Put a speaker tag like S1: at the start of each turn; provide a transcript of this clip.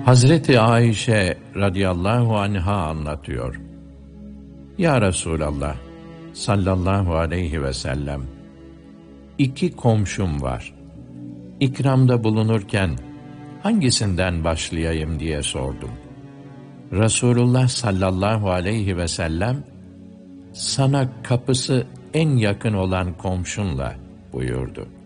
S1: Hazreti Ayşe radıyallahu anha anlatıyor. Ya Resulallah sallallahu aleyhi ve sellem, iki komşum var. İkramda bulunurken hangisinden başlayayım diye sordum. Resulullah sallallahu aleyhi ve sellem, sana kapısı en yakın olan komşunla buyurdu.